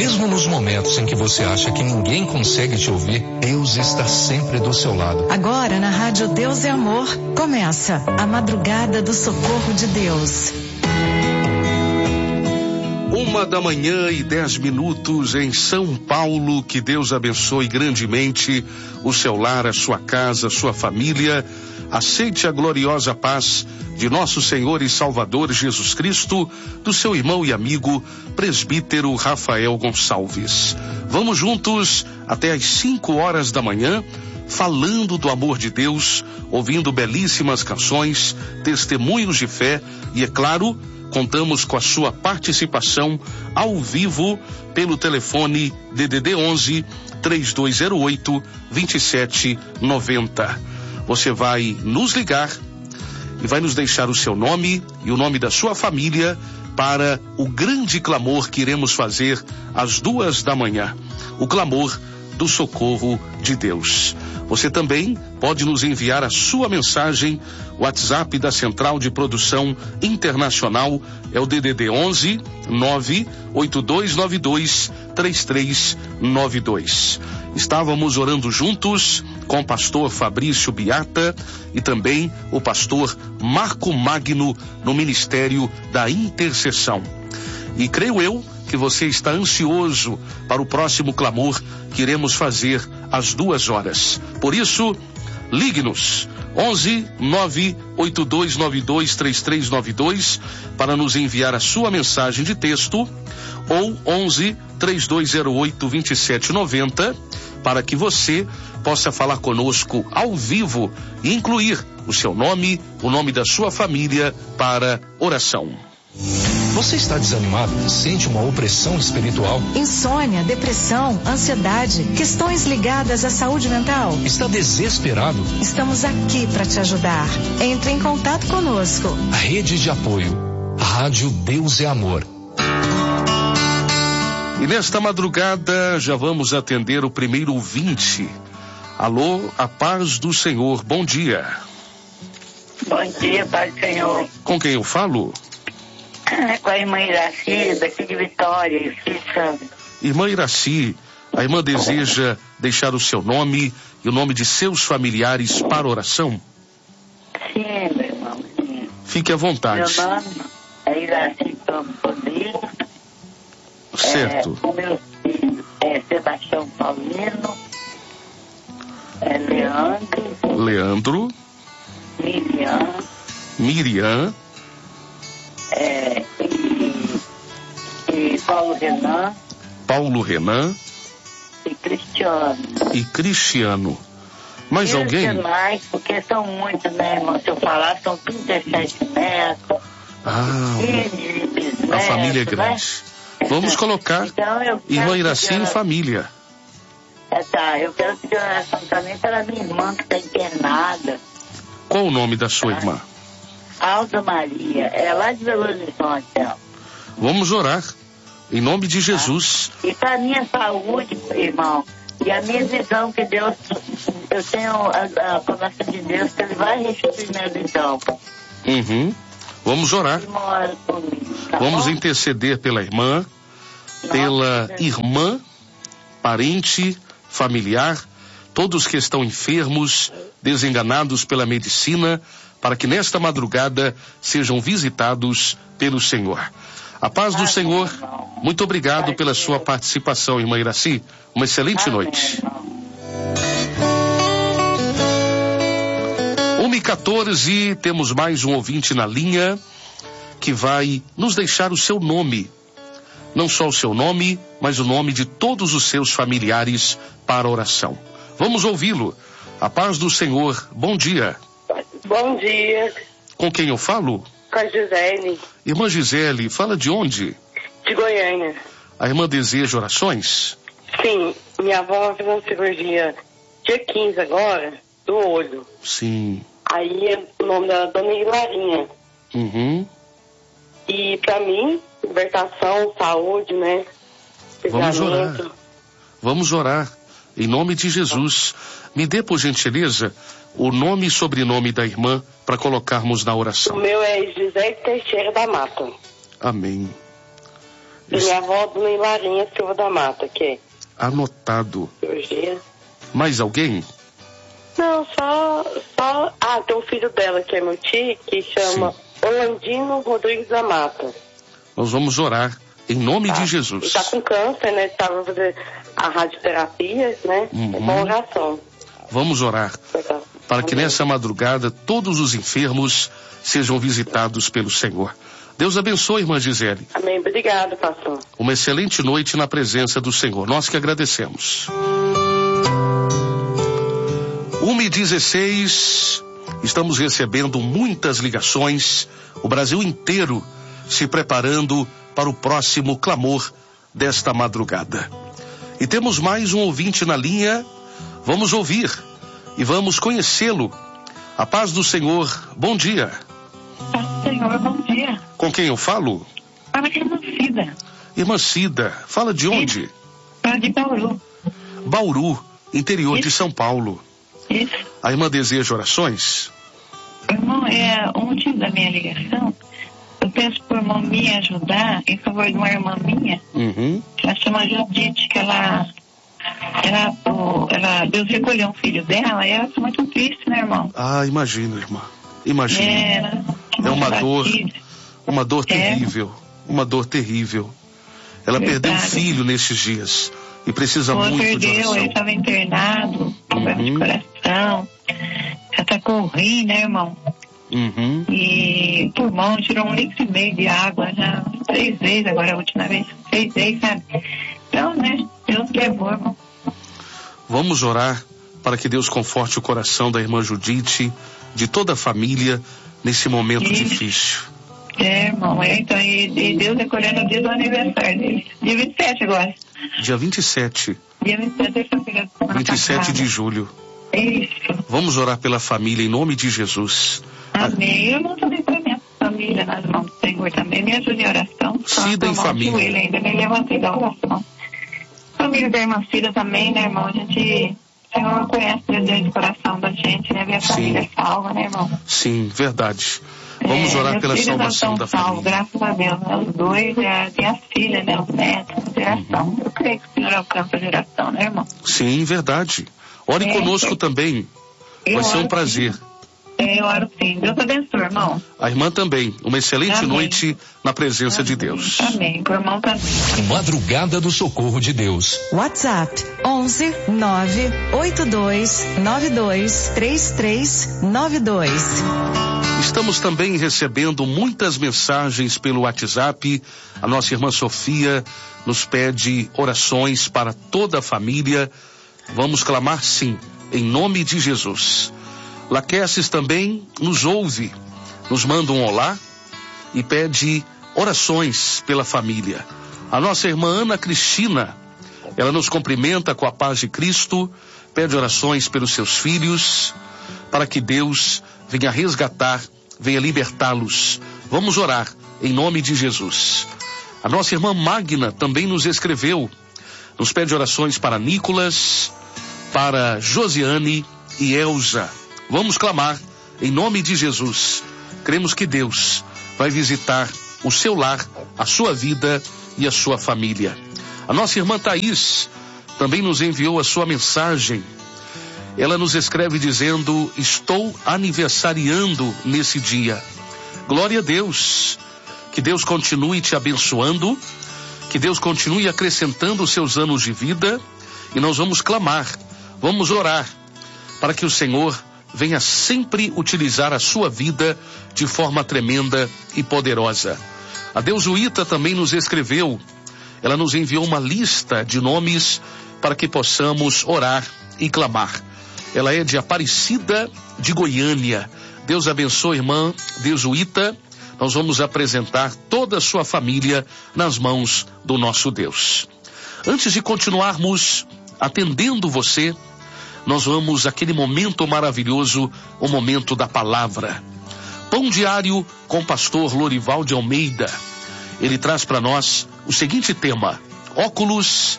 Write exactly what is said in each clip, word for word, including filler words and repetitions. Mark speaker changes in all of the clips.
Speaker 1: Mesmo nos momentos em que você acha que ninguém consegue te ouvir, Deus está sempre do seu lado.
Speaker 2: Agora na Rádio Deus é Amor, começa a Madrugada do Socorro de Deus.
Speaker 3: Uma da manhã e dez minutos em São Paulo. Que Deus abençoe grandemente o seu lar, a sua casa, a sua família. Aceite a gloriosa paz de nosso Senhor e Salvador Jesus Cristo, do seu irmão e amigo, presbítero Rafael Gonçalves. Vamos juntos até às cinco horas da manhã, falando do amor de Deus, ouvindo belíssimas canções, testemunhos de fé e, é claro, contamos com a sua participação ao vivo pelo telefone D D D onze, três dois zero oito, dois sete nove zero. Você vai nos ligar e vai nos deixar o seu nome e o nome da sua família para o grande clamor que iremos fazer às duas da manhã. O clamor do socorro de Deus. Você também pode nos enviar a sua mensagem. O WhatsApp da Central de Produção Internacional é o D D D onze, nove oito dois nove dois, três três nove dois. Estávamos orando juntos com o pastor Fabrício Biata e também o pastor Marco Magno no Ministério da Intercessão. E creio eu que você está ansioso para o próximo clamor que iremos fazer às duas horas. Por isso, ligue-nos onze, nove oito dois nove dois, três três nove dois para nos enviar a sua mensagem de texto, ou onze, três dois zero oito, dois sete nove zero para que você possa falar conosco ao vivo e incluir o seu nome, o nome da sua família para oração.
Speaker 1: Você está desanimado? Sente uma opressão espiritual?
Speaker 2: Insônia, depressão, ansiedade, questões ligadas à saúde mental?
Speaker 1: Está desesperado?
Speaker 2: Estamos aqui para te ajudar. Entre em contato conosco.
Speaker 1: A rede de apoio. Rádio Deus é Amor.
Speaker 3: E nesta madrugada já vamos atender o primeiro ouvinte. Alô, a paz do Senhor, bom dia.
Speaker 4: Bom dia, paz do Senhor.
Speaker 3: Com quem eu falo?
Speaker 4: É com a irmã Iraci, daqui de Vitória, Espírito Santo.
Speaker 3: Irmã Iraci, a irmã deseja deixar o seu nome e o nome de seus familiares para oração?
Speaker 4: Sim, meu irmão, sim.
Speaker 3: Fique à vontade.
Speaker 4: Meu nome é Iraci Campos Rodrigues.
Speaker 3: Certo.
Speaker 4: É, o meu filho é Sebastião Paulino, é Leandro.
Speaker 3: Leandro.
Speaker 4: Miriam.
Speaker 3: Miriam.
Speaker 4: É, e, e Paulo Renan.
Speaker 3: Paulo Renan.
Speaker 4: E Cristiano.
Speaker 3: E Cristiano. Mais
Speaker 4: e
Speaker 3: alguém?
Speaker 4: Mais, porque são muitos, né, irmão? Se eu falar, são trinta e sete netos.
Speaker 3: Ah,
Speaker 4: filhos, bisnetos,
Speaker 3: a família é grande.
Speaker 4: Né?
Speaker 3: Vamos colocar
Speaker 4: então,
Speaker 3: irmã Iraci em família.
Speaker 4: É, tá, eu quero pedir oração também pela minha irmã que está internada.
Speaker 3: Qual o nome da sua
Speaker 4: tá?
Speaker 3: irmã?
Speaker 4: Alda Maria, é lá de Belo Horizonte. Ó.
Speaker 3: Vamos orar, em nome de Jesus.
Speaker 4: Ah, e para a minha saúde, irmão, e a minha visão que Deus, eu tenho a, a promessa de Deus que Ele vai restituir minha visão.
Speaker 3: Uhum. Vamos orar.
Speaker 4: Comigo, tá
Speaker 3: Vamos
Speaker 4: bom?
Speaker 3: interceder pela irmã,
Speaker 4: Nossa,
Speaker 3: pela
Speaker 4: Deus.
Speaker 3: irmã, parente, familiar, todos que estão enfermos, desenganados pela medicina, para que nesta madrugada sejam visitados pelo Senhor. A paz do Senhor, muito obrigado pela sua participação, irmã Iraci. Uma excelente noite. uma e quatorze, temos mais um ouvinte na linha que vai nos deixar o seu nome. Não só o seu nome, mas o nome de todos os seus familiares para oração. Vamos ouvi-lo. A paz do Senhor, bom dia.
Speaker 5: Bom dia.
Speaker 3: Com quem eu falo?
Speaker 5: Com a Gisele.
Speaker 3: Irmã Gisele, fala de onde?
Speaker 5: De Goiânia.
Speaker 3: A irmã deseja orações?
Speaker 5: Sim, minha avó vai fazer uma cirurgia dia quinze agora, do olho.
Speaker 3: Sim.
Speaker 5: Aí o nome da dona Hilarinha.
Speaker 3: Uhum.
Speaker 5: E pra mim, libertação, saúde, né?
Speaker 3: Vamos orar.
Speaker 5: Livramento.
Speaker 3: Vamos orar. Em nome de Jesus. Me dê, por gentileza, o nome e sobrenome da irmã para colocarmos na
Speaker 5: O
Speaker 3: oração.
Speaker 5: meu é Gisele Teixeira da Mata.
Speaker 3: Amém.
Speaker 5: E minha avó, Dona Hilarinha Silva da Mata, que
Speaker 3: Anotado.
Speaker 5: cirurgia.
Speaker 3: Mais alguém?
Speaker 5: Não, só, só... Ah, tem um filho dela, que é meu tio, que chama Orlandino Rodrigues da Mata.
Speaker 3: Nós vamos orar em nome
Speaker 5: Tá.
Speaker 3: de
Speaker 5: Ele
Speaker 3: Jesus.
Speaker 5: tá com câncer, né? Estava fazendo a radioterapia, né?
Speaker 3: Uhum.
Speaker 5: É uma oração.
Speaker 3: Vamos orar para que nessa madrugada todos os enfermos sejam visitados pelo Senhor. Deus abençoe, irmã Gisele.
Speaker 5: Amém. Obrigado, pastor.
Speaker 3: Uma excelente noite na presença do Senhor. Nós que agradecemos. uma e dezesseis, estamos recebendo muitas ligações, o Brasil inteiro se preparando para o próximo clamor desta madrugada. E temos mais um ouvinte na linha, vamos ouvir e vamos conhecê-lo. A paz do Senhor, bom dia.
Speaker 6: Paz do Senhor, bom dia.
Speaker 3: Com quem eu falo?
Speaker 6: Fala que é irmã Cida.
Speaker 3: Irmã Cida, fala de onde?
Speaker 6: Fala de Bauru.
Speaker 3: Bauru, interior
Speaker 6: Isso.
Speaker 3: de São Paulo.
Speaker 6: Isso.
Speaker 3: A irmã deseja orações?
Speaker 6: Irmão, é o motivo da minha ligação. Eu peço para o irmão me ajudar em favor de uma irmã minha,
Speaker 3: Uhum.
Speaker 6: que ela chama Judite, que ela, ela, o- ela, Deus recolheu um filho dela e ela está muito triste, né, irmão?
Speaker 3: Ah, imagino, irmã. Imagino.
Speaker 6: É, ela-
Speaker 3: É uma dor,
Speaker 6: Filho.
Speaker 3: uma dor
Speaker 6: É.
Speaker 3: terrível. Uma dor terrível. Ela
Speaker 6: Verdade.
Speaker 3: perdeu um filho nesses dias e precisa
Speaker 6: O outro
Speaker 3: muito de
Speaker 6: perdeu, ele
Speaker 3: oração.
Speaker 6: estava internado, problema de
Speaker 3: Uhum.
Speaker 6: coração. Ela tá com o rim, né, irmão?
Speaker 3: Uhum.
Speaker 6: E pulmão, tirou um litro e meio de água já três vezes, agora a última vez, seis vezes, sabe? Então, né, Deus levou, irmão.
Speaker 3: Vamos orar para que Deus conforte o coração da irmã Judite, de toda a família, nesse momento
Speaker 6: Isso.
Speaker 3: difícil.
Speaker 6: É, irmão, é, então, e, e Deus recolhendo o dia do aniversário dele. Dia vinte e sete agora.
Speaker 3: Dia vinte e sete,
Speaker 6: Dia vinte e sete, deixa eu pegar semana
Speaker 3: vinte e sete
Speaker 6: passada.
Speaker 3: de julho.
Speaker 6: Isso.
Speaker 3: Vamos orar pela família em nome de Jesus.
Speaker 6: Amém. Eu não também para minha família nas mãos do Senhor também. Me ajude em oração. Só
Speaker 3: Cida em
Speaker 6: por mão de
Speaker 3: família.
Speaker 6: joelho ainda me levantei da oração. Família da irmã Cida também, né, irmão? A gente, o Senhor conhece o desejo do coração da gente, né? Ver a
Speaker 3: Sim.
Speaker 6: família salva, né, irmão?
Speaker 3: Sim, verdade. Vamos
Speaker 6: É,
Speaker 3: orar
Speaker 6: meus
Speaker 3: pela
Speaker 6: filhos
Speaker 3: salvação
Speaker 6: não
Speaker 3: da
Speaker 6: estão salvos,
Speaker 3: família.
Speaker 6: graças a Deus, né? Os dois, é, tem as filhas, né? Os netos, a geração.
Speaker 3: Uhum.
Speaker 6: Eu creio que o Senhor alcança a geração, né, irmão?
Speaker 3: Sim, verdade. Ore
Speaker 6: É,
Speaker 3: conosco
Speaker 6: é.
Speaker 3: também. Vai
Speaker 6: Eu
Speaker 3: ser um
Speaker 6: oro
Speaker 3: prazer.
Speaker 6: É, eu oro sim. Deus abençoe, irmão.
Speaker 3: A irmã também. Uma excelente
Speaker 6: Amém.
Speaker 3: noite na presença de Deus.
Speaker 6: Amém. O irmão também.
Speaker 1: Madrugada do Socorro de Deus.
Speaker 2: WhatsApp onze nove oito dois nove dois três três nove dois.
Speaker 3: Estamos também recebendo muitas mensagens pelo WhatsApp. A nossa irmã Sofia nos pede orações para toda a família. Vamos clamar sim, em nome de Jesus. Laqueces também nos ouve, nos manda um olá e pede orações pela família. A nossa irmã Ana Cristina, ela nos cumprimenta com a paz de Cristo, pede orações pelos seus filhos, para que Deus venha resgatar, venha libertá-los. Vamos orar em nome de Jesus. A nossa irmã Magna também nos escreveu, nos pede orações para Nicolas, para Josiane e Elza. Vamos clamar em nome de Jesus. Cremos que Deus vai visitar o seu lar, a sua vida e a sua família. A nossa irmã Thaís também nos enviou a sua mensagem. Ela nos escreve dizendo: estou aniversariando nesse dia. Glória a Deus. Que Deus continue te abençoando, que Deus continue acrescentando os seus anos de vida, e nós vamos clamar, vamos orar para que o Senhor venha sempre utilizar a sua vida de forma tremenda e poderosa. A Deusuíta também nos escreveu, ela nos enviou uma lista de nomes para que possamos orar e clamar. Ela é de Aparecida de Goiânia. Deus abençoe, irmã Deusuíta. Nós vamos apresentar toda a sua família nas mãos do nosso Deus. Antes de continuarmos atendendo você, nós vamos àquele momento maravilhoso, o momento da palavra. Pão diário com o pastor Lorival de Almeida. Ele traz para nós o seguinte tema: óculos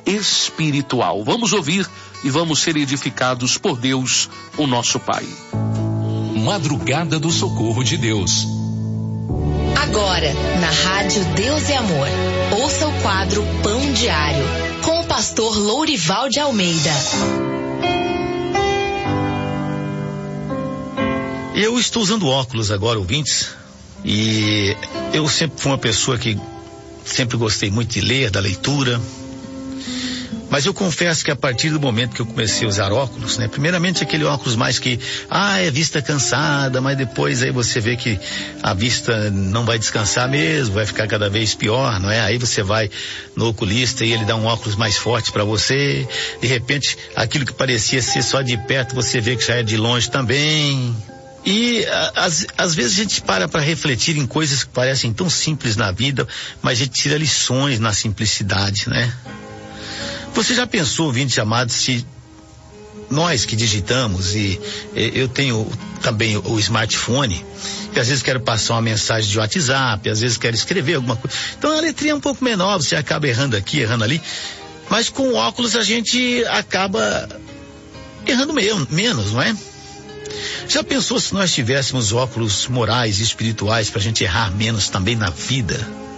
Speaker 3: espiritual. Vamos ouvir e vamos ser edificados por Deus, o nosso Pai.
Speaker 1: Madrugada do Socorro de Deus.
Speaker 7: Agora, na Rádio Deus e Amor, ouça o quadro Pão Diário, com o pastor Lourival de Almeida.
Speaker 8: Eu estou usando óculos agora, ouvintes, e eu sempre fui uma pessoa que sempre gostei muito de ler, da leitura, mas eu confesso que a partir do momento que eu comecei a usar óculos, né, primeiramente aquele óculos mais que, ah, é vista cansada, mas depois aí você vê que a vista não vai descansar mesmo, vai ficar cada vez pior, não é? Aí você vai no oculista e ele dá um óculos mais forte para você, de repente aquilo que parecia ser só de perto, você vê que já é de longe também. E às, às vezes a gente para para refletir em coisas que parecem tão simples na vida, mas a gente tira lições na simplicidade, né? Você já pensou, ouvintes amados, se nós que digitamos, e, e eu tenho também o, o smartphone, e às vezes quero passar uma mensagem de WhatsApp, às vezes quero escrever alguma coisa, então a letrinha é um pouco menor, você acaba errando aqui, errando ali, mas com óculos a gente acaba errando meio, menos, não é? Já pensou se nós tivéssemos óculos morais e espirituais para a gente errar menos também na vida?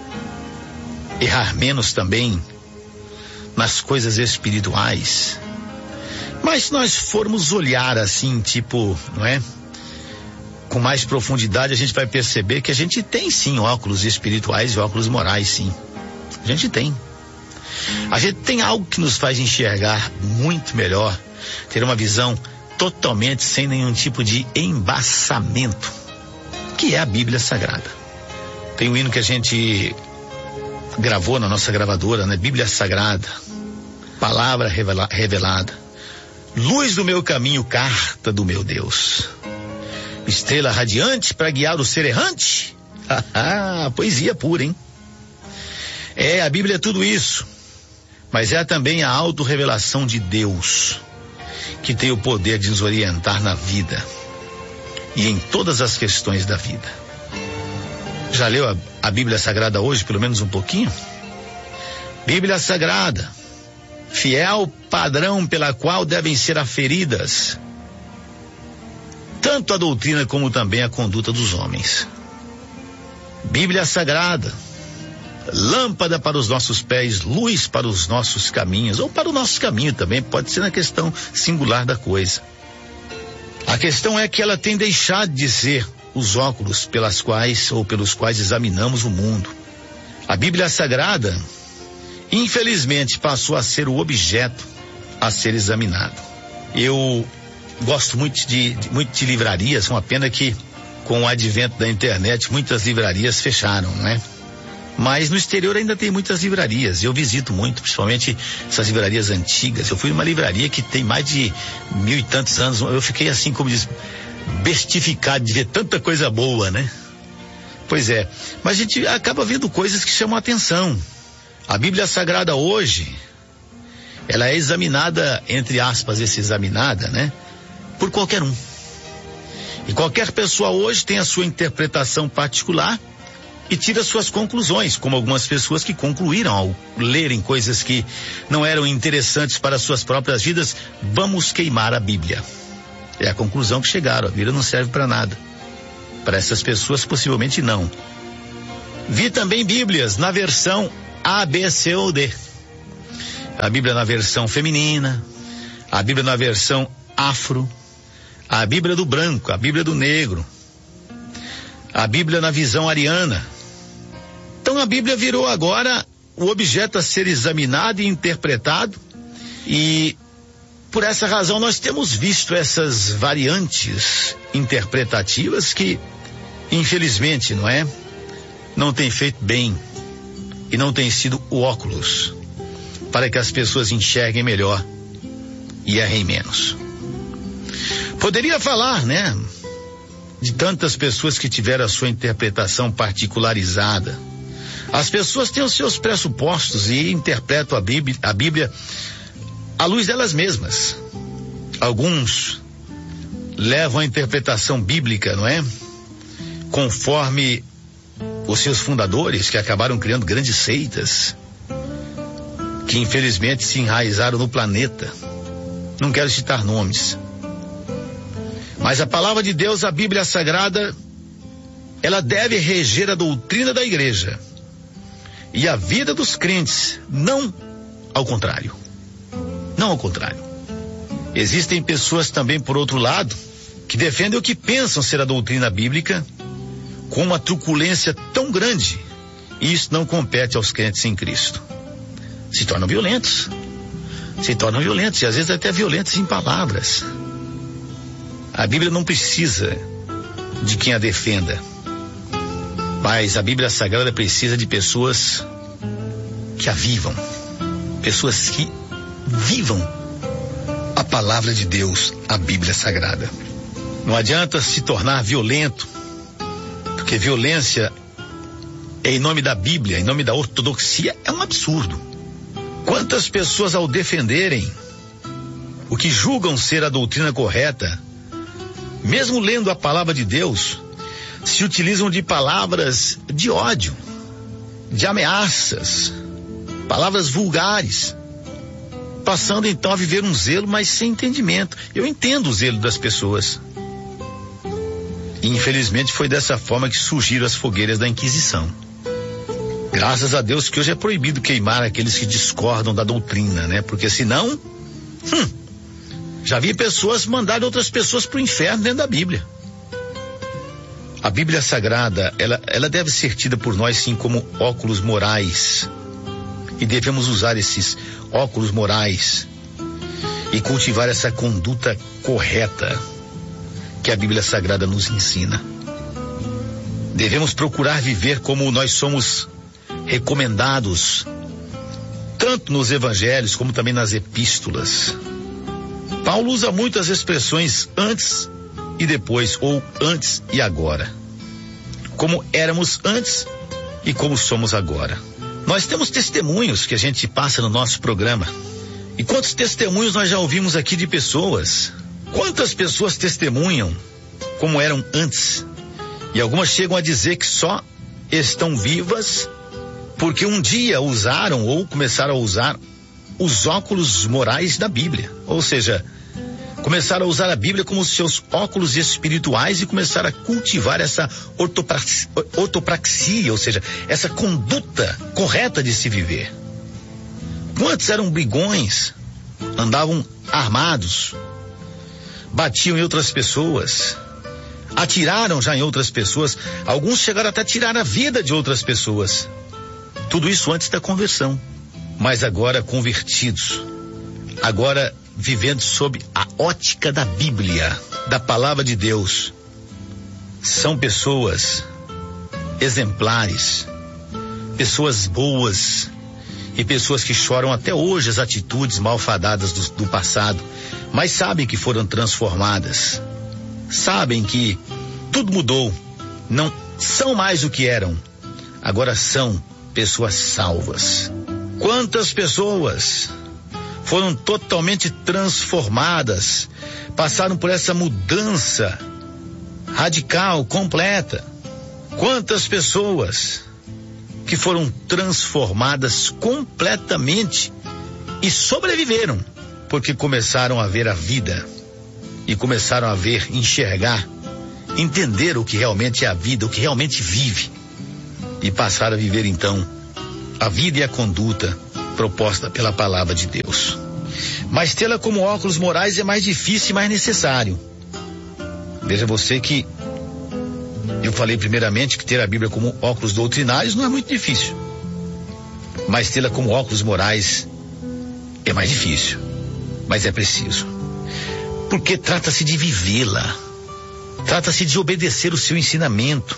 Speaker 8: Errar menos também nas coisas espirituais? Mas se nós formos olhar assim, tipo, não é? Com mais profundidade, a gente vai perceber que a gente tem sim óculos espirituais e óculos morais, sim. A gente tem. A gente tem algo que nos faz enxergar muito melhor, ter uma visão totalmente sem nenhum tipo de embaçamento, que é a Bíblia Sagrada. Tem um hino que a gente gravou na nossa gravadora, né? Bíblia Sagrada, palavra revela, revelada, luz do meu caminho, carta do meu Deus, estrela radiante para guiar o ser errante. Poesia pura, hein? É, a Bíblia é tudo isso, mas é também a autorrevelação de Deus, que tem o poder de nos orientar na vida e em todas as questões da vida. Já leu a, a Bíblia Sagrada hoje, pelo menos um pouquinho? Bíblia Sagrada, fiel padrão pela qual devem ser aferidas tanto a doutrina como também a conduta dos homens. Bíblia Sagrada, lâmpada para os nossos pés, luz para os nossos caminhos, ou para o nosso caminho também, pode ser na questão singular da coisa. A questão é que ela tem deixado de ser os óculos pelas quais ou pelos quais examinamos o mundo. A Bíblia Sagrada, infelizmente, passou a ser o objeto a ser examinado. Eu gosto muito de, de, muito de livrarias, uma pena que com o advento da internet muitas livrarias fecharam, não é? Mas no exterior ainda tem muitas livrarias, eu visito muito, principalmente essas livrarias antigas. Eu fui numa livraria que tem mais de mil e tantos anos, eu fiquei assim, como diz, bestificado de ver tanta coisa boa, né? Pois é, mas a gente acaba vendo coisas que chamam a atenção. A Bíblia Sagrada hoje, ela é examinada, entre aspas, esse examinada, né? Por qualquer um. E qualquer pessoa hoje tem a sua interpretação particular e tira suas conclusões, como algumas pessoas que concluíram ao lerem coisas que não eram interessantes para suas próprias vidas. Vamos queimar a Bíblia. É a conclusão que chegaram, a Bíblia não serve para nada. Para essas pessoas possivelmente não. Vi também Bíblias na versão A, B, C ou D. A Bíblia na versão feminina, a Bíblia na versão afro, a Bíblia do branco, a Bíblia do negro, a Bíblia na visão ariana. Então a Bíblia virou agora o objeto a ser examinado e interpretado, e por essa razão nós temos visto essas variantes interpretativas que, infelizmente, não é? Não tem feito bem e não tem sido o óculos para que as pessoas enxerguem melhor e errem menos. Poderia falar, né? De tantas pessoas que tiveram a sua interpretação particularizada. As pessoas têm os seus pressupostos e interpretam a Bíblia, a Bíblia à luz delas mesmas. Alguns levam a interpretação bíblica, não é? Conforme os seus fundadores, que acabaram criando grandes seitas, que infelizmente se enraizaram no planeta. Não quero citar nomes. Mas a palavra de Deus, a Bíblia Sagrada, ela deve reger a doutrina da igreja e a vida dos crentes, não ao contrário. Não ao contrário. Existem pessoas também, por outro lado, que defendem o que pensam ser a doutrina bíblica com uma truculência tão grande, e isso não compete aos crentes em Cristo. Se tornam violentos. Se tornam violentos, e às vezes até violentos em palavras. A Bíblia não precisa de quem a defenda, mas a Bíblia Sagrada precisa de pessoas que a vivam, pessoas que vivam a palavra de Deus, a Bíblia Sagrada. Não adianta se tornar violento, porque violência é em nome da Bíblia, em nome da ortodoxia, é um absurdo. Quantas pessoas, ao defenderem o que julgam ser a doutrina correta, mesmo lendo a palavra de Deus, se utilizam de palavras de ódio, de ameaças, palavras vulgares, passando então a viver um zelo, mas sem entendimento. Eu entendo o zelo das pessoas. E infelizmente foi dessa forma que surgiram as fogueiras da Inquisição. Graças a Deus que hoje é proibido queimar aqueles que discordam da doutrina, né? Porque senão, hum, já vi pessoas mandarem outras pessoas para o inferno dentro da Bíblia. A Bíblia Sagrada, ela, ela deve ser tida por nós sim como óculos morais. E devemos usar esses óculos morais e cultivar essa conduta correta que a Bíblia Sagrada nos ensina. Devemos procurar viver como nós somos recomendados, tanto nos evangelhos como também nas epístolas. Paulo usa muitas expressões antes e depois, ou antes e agora. Como éramos antes e como somos agora. Nós temos testemunhos que a gente passa no nosso programa. E quantos testemunhos nós já ouvimos aqui de pessoas? Quantas pessoas testemunham como eram antes? E algumas chegam a dizer que só estão vivas porque um dia usaram ou começaram a usar os óculos morais da Bíblia. Ou seja, começaram a usar a Bíblia como seus óculos espirituais e começaram a cultivar essa ortopraxia, ortopraxia, ou seja, essa conduta correta de se viver. Quantos eram brigões, andavam armados, batiam em outras pessoas, atiraram já em outras pessoas, alguns chegaram até a tirar a vida de outras pessoas. Tudo isso antes da conversão, mas agora convertidos, agora vivendo sob a ótica da Bíblia, da palavra de Deus. São pessoas exemplares, pessoas boas e pessoas que choram até hoje as atitudes malfadadas do, do passado, mas sabem que foram transformadas, sabem que tudo mudou, não são mais o que eram, agora são pessoas salvas. Quantas pessoas foram totalmente transformadas, passaram por essa mudança radical, completa. Quantas pessoas que foram transformadas completamente e sobreviveram, porque começaram a ver a vida e começaram a ver, enxergar, entender o que realmente é a vida, o que realmente vive, e passaram a viver então a vida e a conduta proposta pela palavra de Deus. Mas tê-la como óculos morais é mais difícil e mais necessário. Veja você que eu falei primeiramente que ter a Bíblia como óculos doutrinários não é muito difícil, mas tê-la como óculos morais é mais difícil, mas é preciso, porque trata-se de vivê-la, trata-se de obedecer o seu ensinamento,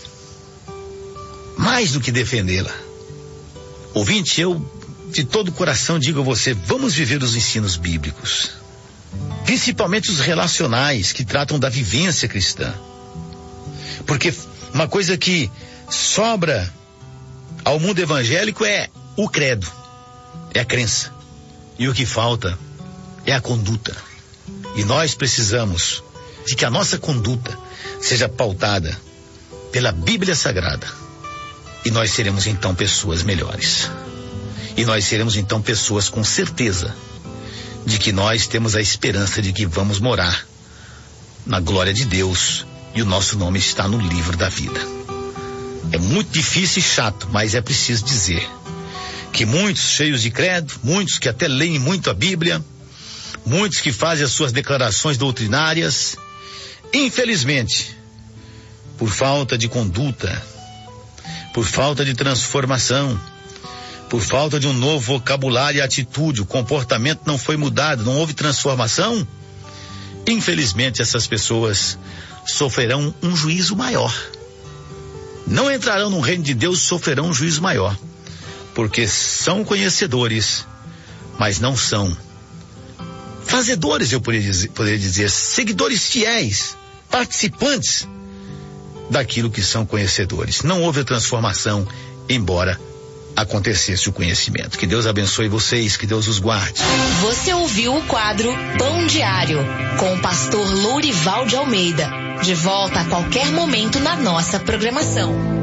Speaker 8: mais do que defendê-la. Ouvinte, eu de todo o coração digo a você, vamos viver os ensinos bíblicos, principalmente os relacionais que tratam da vivência cristã, porque uma coisa que sobra ao mundo evangélico é o credo, é a crença, e o que falta é a conduta, e nós precisamos de que a nossa conduta seja pautada pela Bíblia Sagrada, e nós seremos então pessoas melhores. E nós seremos então pessoas com certeza de que nós temos a esperança de que vamos morar na glória de Deus e o nosso nome está no livro da vida. É muito difícil e chato, mas é preciso dizer que muitos cheios de credo, muitos que até leem muito a Bíblia, muitos que fazem as suas declarações doutrinárias, infelizmente, por falta de conduta, por falta de transformação, por falta de um novo vocabulário e atitude, o comportamento não foi mudado, não houve transformação, infelizmente essas pessoas sofrerão um juízo maior. Não entrarão no reino de Deus, sofrerão um juízo maior, porque são conhecedores, mas não são fazedores, eu poderia dizer, poderia dizer, seguidores fiéis, participantes daquilo que são conhecedores. Não houve a transformação, embora acontecesse o conhecimento. Que Deus abençoe vocês, que Deus os guarde.
Speaker 7: Você ouviu o quadro Pão Diário, com o pastor Lourival de Almeida. De volta a qualquer momento na nossa programação.